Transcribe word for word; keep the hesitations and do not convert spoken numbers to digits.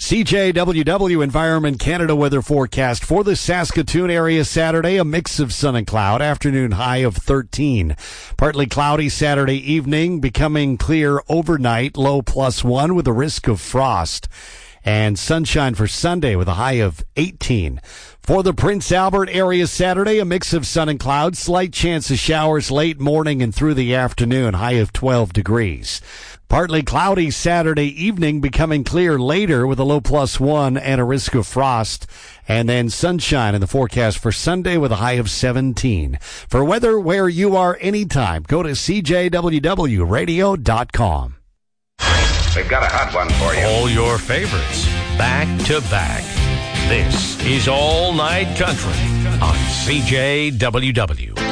C J W W Environment Canada weather forecast for the Saskatoon area Saturday, a mix of sun and cloud, afternoon high of thirteen. Partly cloudy Saturday evening, becoming clear overnight, low plus one with a risk of frost. And sunshine for Sunday with a high of eighteen. For the Prince Albert area Saturday, a mix of sun and clouds, slight chance of showers late morning and through the afternoon, high of twelve degrees. Partly cloudy Saturday evening, becoming clear later with a low plus one and a risk of frost. And then sunshine in the forecast for Sunday with a high of seventeen. For weather where you are anytime, go to C J W W radio dot com. We've got a hot one for you. All your favorites, back to back. This is All Night Country on C J W W.